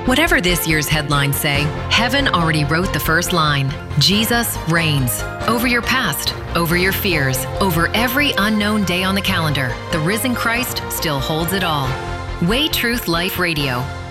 Whatever this year's headlines say, heaven already wrote the first line. Jesus reigns. Over your past, over your fears, over every unknown day on the calendar, the risen Christ still holds it all. Way Truth Life Radio.